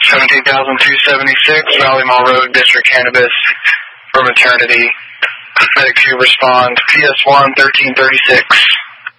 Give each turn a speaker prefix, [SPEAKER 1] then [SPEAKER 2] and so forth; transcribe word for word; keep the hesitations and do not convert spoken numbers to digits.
[SPEAKER 1] seventeen thousand two seventy-six, Valley Mall Road, District Cannabis for maternity. Medic two respond, P S one thirteen thirty-six.